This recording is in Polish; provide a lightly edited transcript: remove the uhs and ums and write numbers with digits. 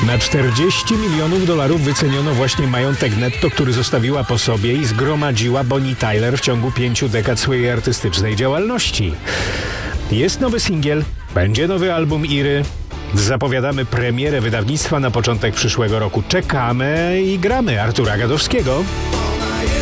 Na 40 milionów dolarów wyceniono właśnie majątek netto, który zostawiła po sobie i zgromadziła Bonnie Tyler w ciągu 5 dekad swojej artystycznej działalności. Jest nowy singiel, będzie nowy album Iry. Zapowiadamy premierę wydawnictwa na początek przyszłego roku. Czekamy i gramy Artura Gadowskiego.